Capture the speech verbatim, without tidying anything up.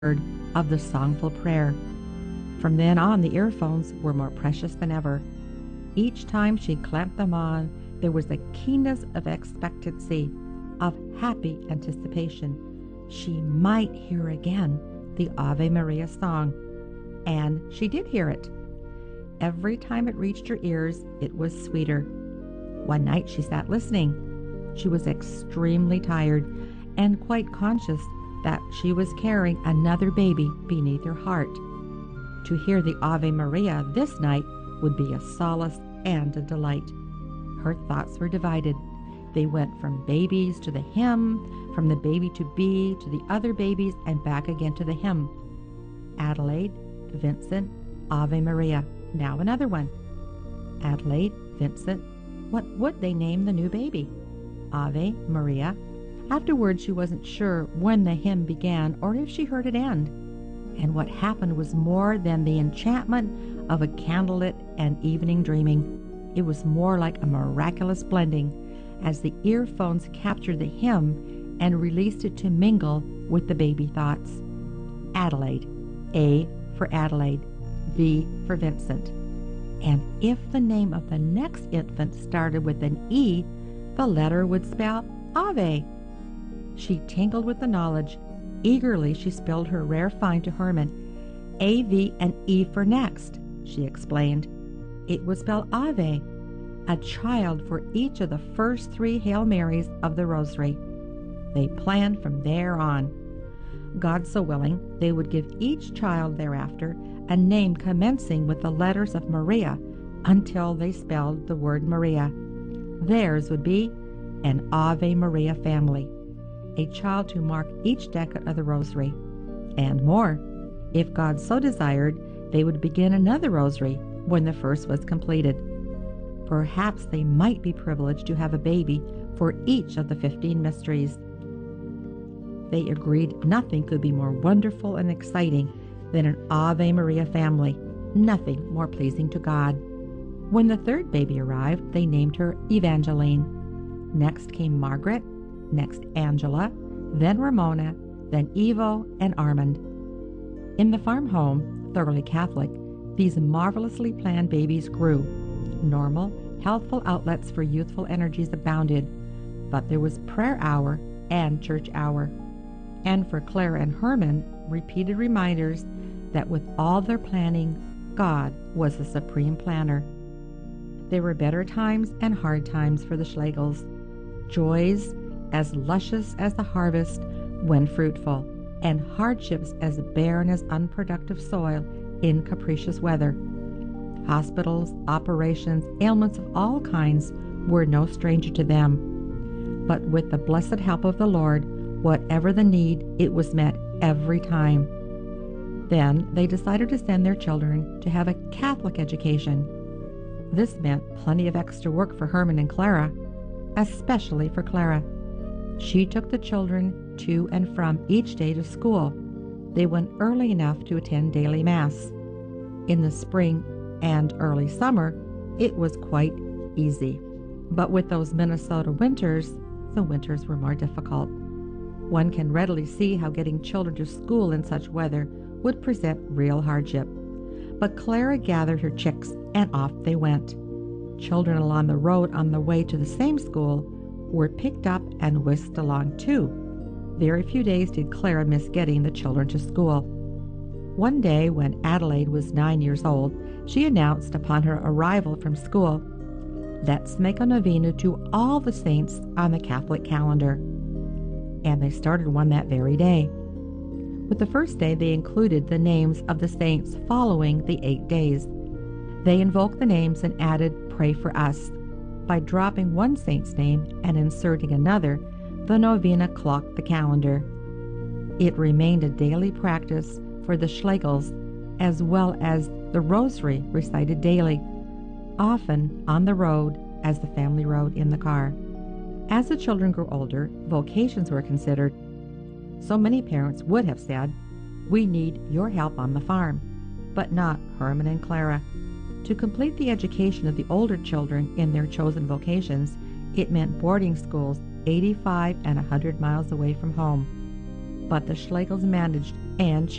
of the songful prayer. From then on, the earphones were more precious than ever. Each time she clamped them on, there was the keenness of expectancy, of happy anticipation. She might hear again the Ave Maria song. And she did hear it. Every time it reached her ears, it was sweeter. One night she sat listening. She was extremely tired and quite conscious that she was carrying another baby beneath her heart. To hear the Ave Maria this night would be a solace and a delight. Her thoughts were divided. They went from babies to the hymn, from the baby to be to the other babies, and back again to the hymn. Adelaide, Vincent, Ave Maria. Now another one. Adelaide, Vincent. What would they name the new baby? Ave Maria. Afterwards, she wasn't sure when the hymn began or if she heard it end. And what happened was more than the enchantment of a candlelit and evening dreaming. It was more like a miraculous blending as the earphones captured the hymn and released it to mingle with the baby thoughts. Adelaide. A for Adelaide. V for Vincent. And if the name of the next infant started with an E, the letter would spell Ave. She tingled with the knowledge. Eagerly she spilled her rare find to Herman. A, V, and E for next, she explained. It would spell Ave, a child for each of the first three Hail Marys of the Rosary. They planned from there on. God so willing, they would give each child thereafter a name commencing with the letters of Maria until they spelled the word Maria. Theirs would be an Ave Maria family, a child to mark each decade of the Rosary. And more, if God so desired, they would begin another Rosary when the first was completed. Perhaps they might be privileged to have a baby for each of the fifteen mysteries. They agreed nothing could be more wonderful and exciting than an Ave Maria family, nothing more pleasing to God. When the third baby arrived, they named her Evangeline. Next came Margaret, next Angela, then Ramona, then Ivo and Armand. In the farm home, thoroughly Catholic, these marvelously planned babies grew. Normal, healthful outlets for youthful energies abounded, but there was prayer hour and church hour. And for Clara and Herman, repeated reminders that with all their planning, God was the supreme planner. There were better times and hard times for the Schlegels, joys as luscious as the harvest when fruitful, and hardships as barren as unproductive soil in capricious weather. Hospitals, operations, ailments of all kinds were no stranger to them. But with the blessed help of the Lord, whatever the need, it was met every time. Then they decided to send their children to have a Catholic education. This meant plenty of extra work for Herman and Clara, especially for Clara. She took the children to and from each day to school. They went early enough to attend daily Mass. In the spring and early summer, it was quite easy. But with those Minnesota winters, the winters were more difficult. One can readily see how getting children to school in such weather would present real hardship. But Clara gathered her chicks and off they went. Children along the road on the way to the same school were picked up and whisked along too. Very few days did Clara miss getting the children to school. One day when Adelaide was nine years old, she announced upon her arrival from school, "Let's make a novena to all the saints on the Catholic calendar." And they started one that very day. With the first day, they included the names of the saints following the eight days. They invoked the names and added "Pray for us." By dropping one saint's name and inserting another, the novena clocked the calendar. It remained a daily practice for the Schlegels, as well as the Rosary recited daily, often on the road as the family rode in the car. As the children grew older, vocations were considered. So many parents would have said, "We need your help on the farm," but not Herman and Clara. To complete the education of the older children in their chosen vocations, it meant boarding schools eighty-five and one hundred miles away from home. But the Schlegels managed and